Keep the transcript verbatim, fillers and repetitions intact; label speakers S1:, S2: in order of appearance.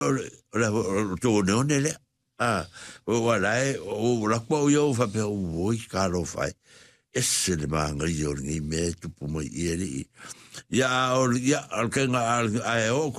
S1: o to no nele ah o wala o la po yo fa pe o i ka lo fai esse le manga yo ni me tu po mo ieri ya o ya al kenga al a o